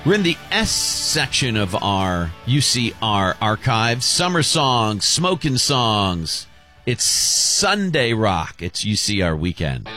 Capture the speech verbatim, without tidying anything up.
We're in the S section of our U C R archives. Summer songs, smoking songs. It's Sunday rock. It's U C R weekend.